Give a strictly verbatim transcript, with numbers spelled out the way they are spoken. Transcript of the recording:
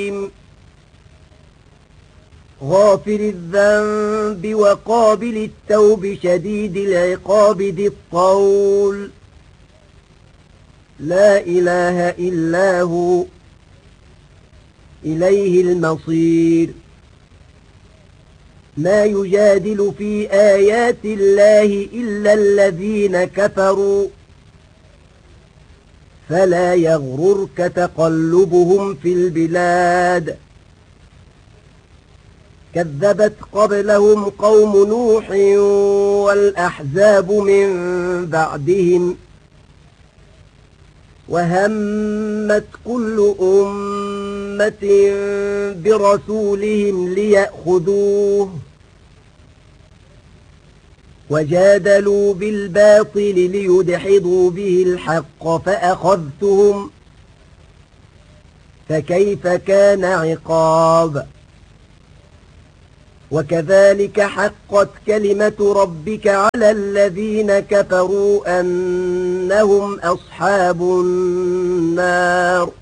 غافر الذنب وقابل التوب شديد العقاب ذي الطول لا إله إلا هو إليه المصير ما يجادل في آيات الله إلا الذين كفروا فلا يغررك تقلبهم في البلاد كذبت قبلهم قوم نوح والأحزاب من بعدهم وهمت كل أمة برسولهم ليأخذوه وجادلوا بالباطل ليدحضوا به الحق فأخذتهم فكيف كان عقاب وكذلك حقت كلمة ربك على الذين كفروا أنهم أصحاب النار